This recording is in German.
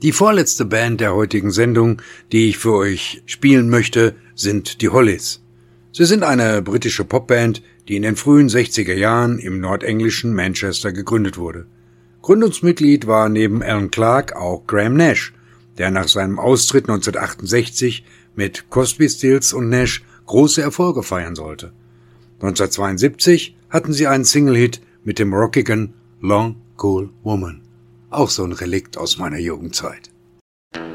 Die vorletzte Band der heutigen Sendung, die ich für euch spielen möchte, sind die Hollies. Sie sind eine britische Popband, die in den frühen 60er Jahren im nordenglischen Manchester gegründet wurde. Gründungsmitglied war neben Alan Clark auch Graham Nash, der nach seinem Austritt 1968 mit Crosby, Stills und Nash große Erfolge feiern sollte. 1972 hatten sie einen Single-Hit mit dem rockigen Long Cool Woman. Auch so ein Relikt aus meiner Jugendzeit.